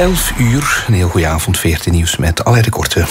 11 uur, een heel goede avond, 14 nieuws met Alain de Korte.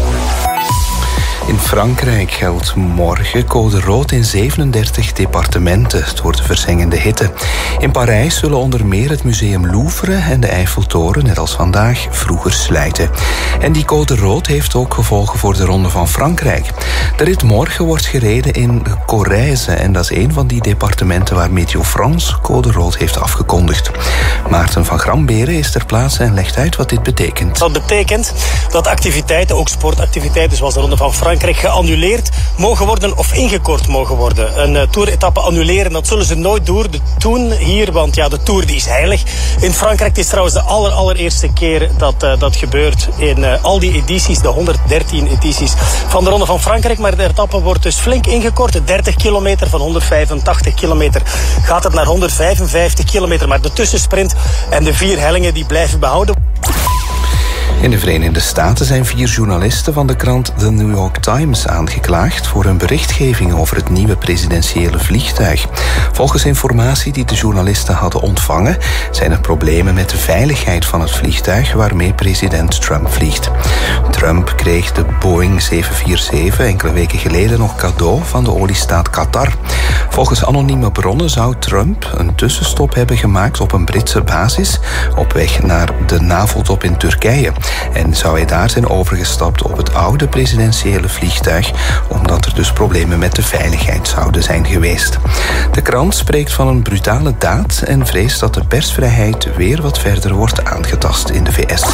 In Frankrijk geldt morgen code rood in 37 departementen door de verzengende hitte. In Parijs zullen onder meer het museum Louvre en de Eiffeltoren, net als vandaag, vroeger slijten. En die code rood heeft ook gevolgen voor de Ronde van Frankrijk. De rit morgen wordt gereden in Corrèze en dat is een van die departementen waar Météo France code rood heeft afgekondigd. Maarten van Gramberen is ter plaatse en legt uit wat dit betekent. Dat betekent dat activiteiten, ook sportactiviteiten zoals de Ronde van Frankrijk, geannuleerd mogen worden of ingekort mogen worden. Een toeretappe annuleren, dat zullen ze nooit doen hier, want ja, de Tour die is heilig. In Frankrijk, het is trouwens de allereerste keer dat gebeurt in al die edities, de 113 edities van de Ronde van Frankrijk. Maar de etappe wordt dus flink ingekort. 30 kilometer van 185 kilometer gaat het naar 155 kilometer. Maar de tussensprint en de 4 hellingen die blijven behouden. In de Verenigde Staten zijn 4 journalisten van de krant The New York Times aangeklaagd voor hun berichtgeving over het nieuwe presidentiële vliegtuig. Volgens informatie die de journalisten hadden ontvangen, zijn er problemen met de veiligheid van het vliegtuig waarmee president Trump vliegt. Trump kreeg de Boeing 747 enkele weken geleden nog cadeau van de oliestaat Qatar. Volgens anonieme bronnen zou Trump een tussenstop hebben gemaakt op een Britse basis op weg naar de NAVO-top in Turkije. En zou hij daar zijn overgestapt op het oude presidentiële vliegtuig, omdat er dus problemen met de veiligheid zouden zijn geweest. De krant spreekt van een brutale daad en vreest dat de persvrijheid weer wat verder wordt aangetast in de VS.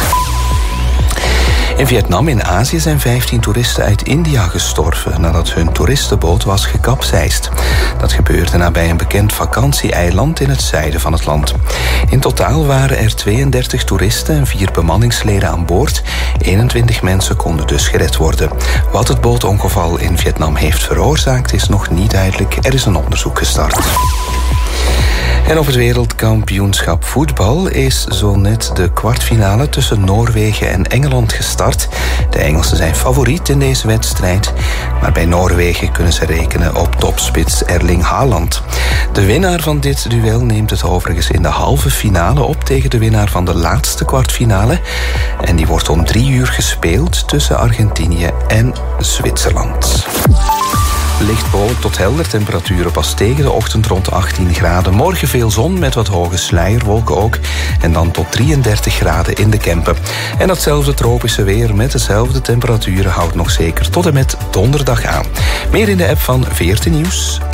In Vietnam in Azië zijn 15 toeristen uit India gestorven nadat hun toeristenboot was gekapseist. Dat gebeurde nabij een bekend vakantieeiland in het zuiden van het land. In totaal waren er 32 toeristen en 4 bemanningsleden aan boord. 21 mensen konden dus gered worden. Wat het bootongeval in Vietnam heeft veroorzaakt is nog niet duidelijk. Er is een onderzoek gestart. En op het wereldkampioenschap voetbal is zo net de kwartfinale tussen Noorwegen en Engeland gestart. De Engelsen zijn favoriet in deze wedstrijd, maar bij Noorwegen kunnen ze rekenen op topspits Erling Haaland. De winnaar van dit duel neemt het overigens in de halve finale op tegen de winnaar van de laatste kwartfinale. En die wordt om 3 uur gespeeld tussen Argentinië en Zwitserland. Licht bewolkt tot helder, temperaturen pas tegen de ochtend rond 18 graden. Morgen veel zon met wat hoge sluierwolken ook. En dan tot 33 graden in de Kempen. En datzelfde tropische weer met dezelfde temperaturen houdt nog zeker tot en met donderdag aan. Meer in de app van VRT Nieuws.